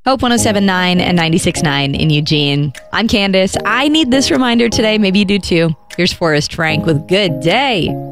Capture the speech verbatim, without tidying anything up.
Hope one oh seven point nine and ninety-six point nine in Eugene. I'm Candace. I need this reminder today. Maybe you do too. Here's Forrest Frank with Good Day.